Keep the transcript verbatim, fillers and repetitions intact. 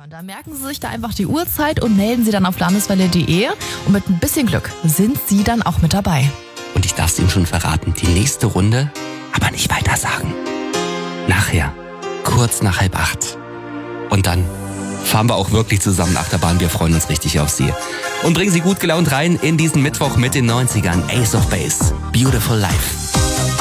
und da merken Sie sich da einfach die Uhrzeit und melden Sie dann auf landeswelle punkt de und mit ein bisschen Glück sind Sie dann auch mit dabei. Und ich darf es Ihnen schon verraten, die nächste Runde, aber nicht weiter sagen. Nachher, kurz nach halb acht. Und dann fahren wir auch wirklich zusammen Achterbahn. Wir freuen uns richtig auf Sie. Und bringen Sie gut gelaunt rein in diesen Mittwoch mit den neunzigern. Ace of Base. Beautiful Life.